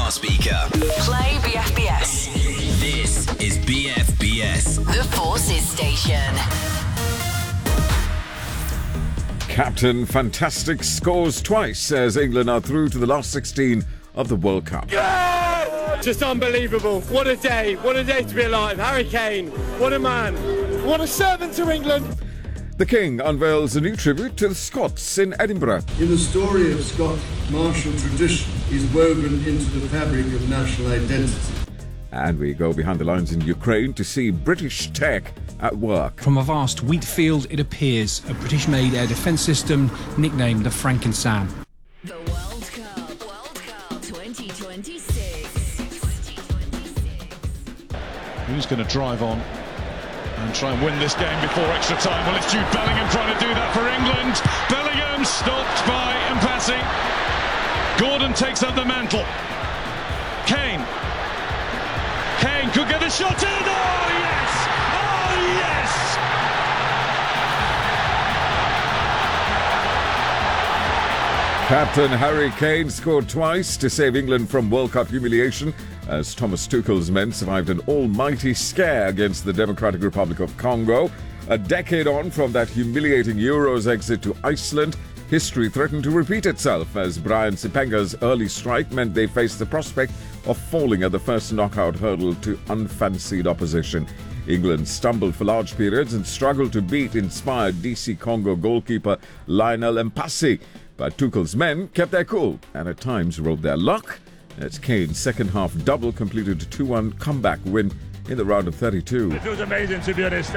smart speaker. Play BFBS. This is BFBS. The Forces Station. Captain Fantastic scores twice as England are through to the last 16 of the World Cup. Yeah! Just unbelievable. What a day. What a day to be alive. Harry Kane, what a man. What a servant to England. The King unveils a new tribute to the Scots in Edinburgh. In the story of Scott, martial tradition is woven into the fabric of national identity. And we go behind the lines in Ukraine to see British tech at work. From a vast wheat field, it appears a British-made air defence system nicknamed the Frankenstein. The World Cup 2026. Who's going to drive on and try and win this game before extra time? Well, it's Jude Bellingham trying to do that for England. Bellingham stopped by Mpassi. Gordon takes up the mantle. Kane could get the shot in. Oh, yes! Oh, yes! Captain Harry Kane scored twice to save England from World Cup humiliation as Thomas Tuchel's men survived an almighty scare against the Democratic Republic of Congo. A decade on from that humiliating Euros exit to Iceland, history threatened to repeat itself as Brian Sipenga's early strike meant they faced the prospect of falling at the first knockout hurdle to unfancied opposition. England stumbled for large periods and struggled to beat inspired DC Congo goalkeeper Lionel Mpassi. But Tuchel's men kept their cool and at times rode their luck as Kane's second-half double completed a 2-1 comeback win in the round of 32. It feels amazing, to be honest.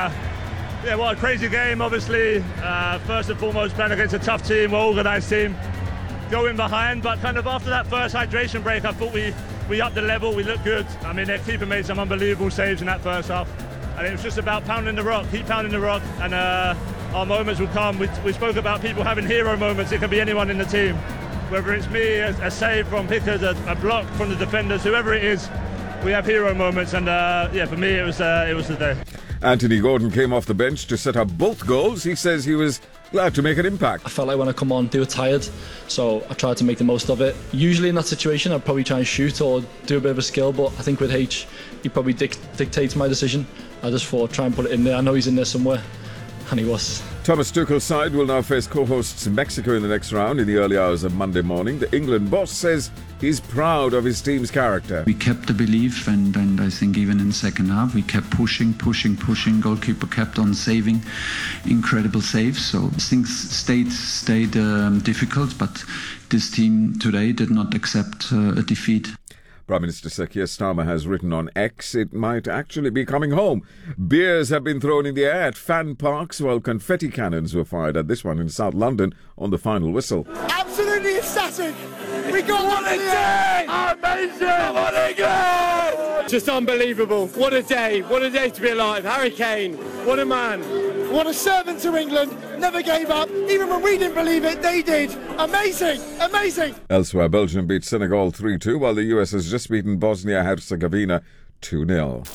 Yeah, what a crazy game, obviously. First and foremost, playing against a tough team, well-organised team. Going behind, but kind of after that first hydration break, I thought we upped the level, we looked good. I mean, their keeper made some unbelievable saves in that first half. And it was just about pounding the rock, keep pounding the rock, and our moments will come. We spoke about people having hero moments. It can be anyone in the team. Whether it's me, a save from Pickard, a block from the defenders, whoever it is, we have hero moments. And yeah, for me, it was the day. Anthony Gordon came off the bench to set up both goals. He says he was glad to make an impact. I felt like when I come on, they were tired, so I tried to make the most of it. Usually in that situation, I'd probably try and shoot or do a bit of a skill, but I think with H, he probably dictates my decision. I just thought, try and put it in there. I know he's in there somewhere, and he was. Thomas Tuchel's side will now face co-hosts Mexico in the next round in the early hours of Monday morning. The England boss says he's proud of his team's character. We kept the belief, and I think even in the second half, we kept pushing. Goalkeeper kept on saving incredible saves. So things stayed difficult, but this team today did not accept a defeat. Prime Minister Sir Keir Starmer has written on X it might actually be coming home. Beers have been thrown in the air at fan parks while confetti cannons were fired at this one in South London on the final whistle. Absolutely ecstatic. We got one in the air. Amazing. What a game. Just unbelievable. What a day. What a day to be alive. Harry Kane, what a man. What a servant to England. Never gave up. Even when we didn't believe it, they did. Amazing. Amazing. Elsewhere, Belgium beat Senegal 3-2, while the US has just beaten Bosnia-Herzegovina 2-0.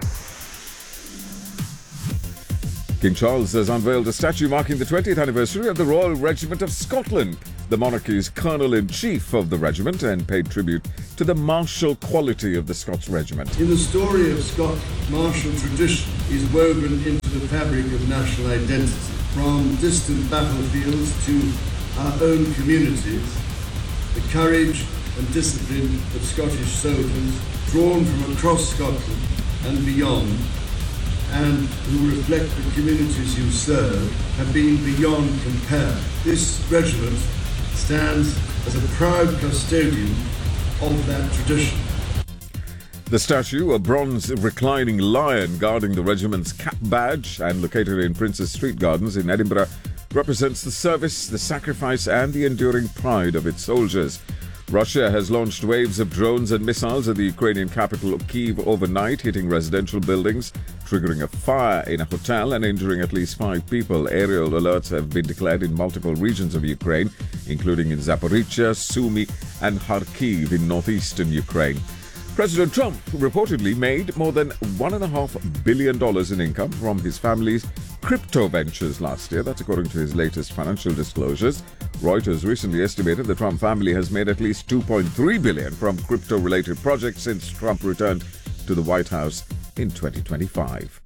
King Charles has unveiled a statue marking the 20th anniversary of the Royal Regiment of Scotland, the monarchy's colonel-in-chief of the regiment, and paid tribute to the martial quality of the Scots regiment. In the story of Scott, martial tradition is woven into the fabric of national identity. From distant battlefields to our own communities, the courage and discipline of Scottish soldiers, drawn from across Scotland and beyond, and who reflect the communities you serve, have been beyond compare. This regiment stands as a proud custodian of that tradition. The statue, a bronze reclining lion guarding the regiment's cap badge and located in Princes Street Gardens in Edinburgh, represents the service, the sacrifice and the enduring pride of its soldiers. Russia has launched waves of drones and missiles at the Ukrainian capital Kyiv overnight, hitting residential buildings, triggering a fire in a hotel and injuring at least 5 people. Aerial alerts have been declared in multiple regions of Ukraine, including in Zaporizhzhia, Sumy and Kharkiv in northeastern Ukraine. President Trump reportedly made more than $1.5 billion in income from his family's crypto ventures last year. That's according to his latest financial disclosures. Reuters recently estimated the Trump family has made at least $2.3 billion from crypto-related projects since Trump returned to the White House in 2025.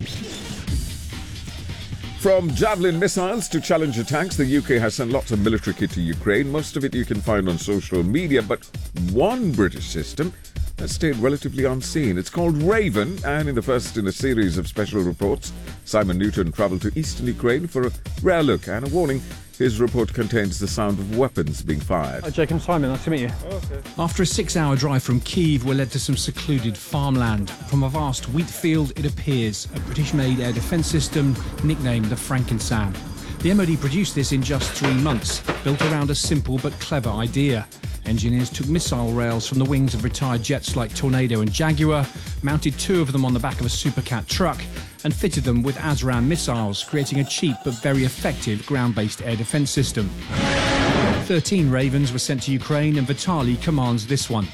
From Javelin missiles to Challenger tanks, the UK has sent lots of military kit to Ukraine. Most of it you can find on social media, but one British system has stayed relatively unseen. It's called Raven, and in the first in a series of special reports, Simon Newton travelled to eastern Ukraine for a rare look and a warning. His report contains the sound of weapons being fired. Hi, Jake, I'm Simon. Nice to meet you. Oh, okay. After a 6-hour drive from Kyiv, we're led to some secluded farmland. From a vast wheat field, it appears a British-made air defence system nicknamed the Frankenstein. The MOD produced this in just 3 months, built around a simple but clever idea. Engineers took missile rails from the wings of retired jets like Tornado and Jaguar, mounted 2 of them on the back of a Supercat truck, and fitted them with ASRAAM missiles, creating a cheap but very effective ground-based air defence system. 13 Ravens were sent to Ukraine, and Vitaly commands this one.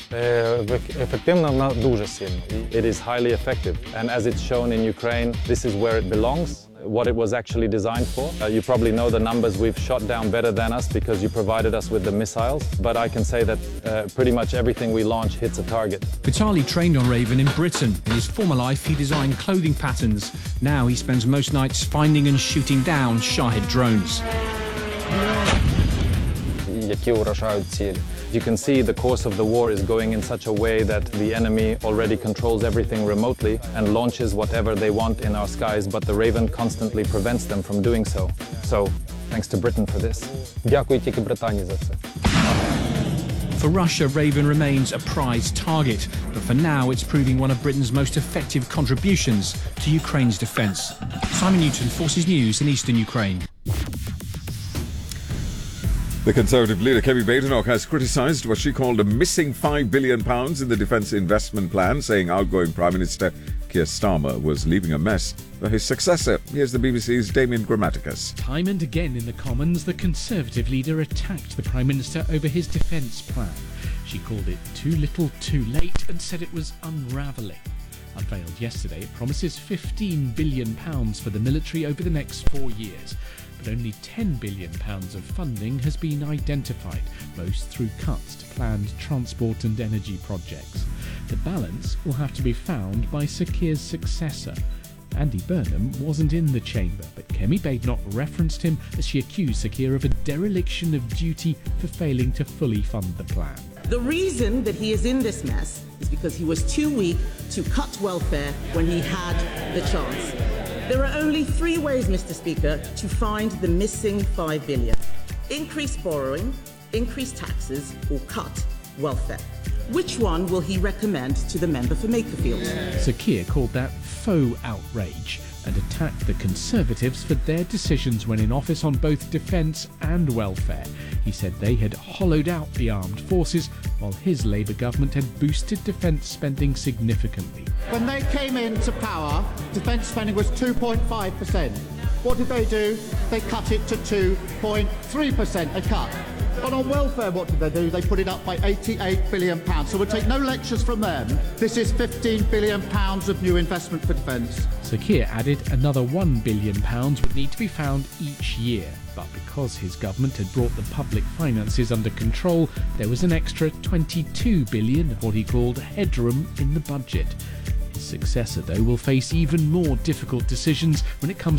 It is highly effective, and as it's shown in Ukraine, this is where it belongs, what it was actually designed for. You probably know the numbers we've shot down better than us because you provided us with the missiles, but I can say that pretty much everything we launch hits a target. Vitaly trained on Raven in Britain. In his former life, he designed clothing patterns. Now he spends most nights finding and shooting down Shahed drones. You can see the course of the war is going in such a way that the enemy already controls everything remotely and launches whatever they want in our skies, but the Raven constantly prevents them from doing so. So, thanks to Britain for this. For Russia, Raven remains a prized target, but for now it's proving one of Britain's most effective contributions to Ukraine's defence. Simon Newton, Forces News in eastern Ukraine. The Conservative leader Kemi Badenoch has criticised what she called a missing £5 billion in the defence investment plan, saying outgoing Prime Minister Keir Starmer was leaving a mess for his successor. Here's the BBC's Damien Grammaticus. Time and again in the Commons, the Conservative leader attacked the Prime Minister over his defence plan. She called it too little too late and said it was unravelling. Unveiled yesterday, it promises £15 billion for the military over the next 4 years. But only £10 billion of funding has been identified, most through cuts to planned transport and energy projects. The balance will have to be found by Sir Keir's successor. Andy Burnham wasn't in the chamber, but Kemi Badenoch referenced him as she accused Sir Keir of a dereliction of duty for failing to fully fund the plan. The reason that he is in this mess is because he was too weak to cut welfare when he had the chance. There are only 3 ways, Mr. Speaker, to find the missing £5 billion. Increase borrowing, increase taxes, or cut welfare. Which one will he recommend to the member for Makerfield? Sir Keir called that faux outrage and attacked the Conservatives for their decisions when in office on both defence and welfare. He said they had hollowed out the armed forces, while his Labour government had boosted defence spending significantly. When they came into power, defence spending was 2.5%. What did they do? They cut it to 2.3%, a cut. But on welfare, what did they do? They put it up by £88 billion. So we'll take no lectures from them. This is £15 billion of new investment for defence. Sir Keir added another £1 billion would need to be found each year. But because his government had brought the public finances under control, there was an extra £22 billion of what he called headroom in the budget. His successor, though, will face even more difficult decisions when it comes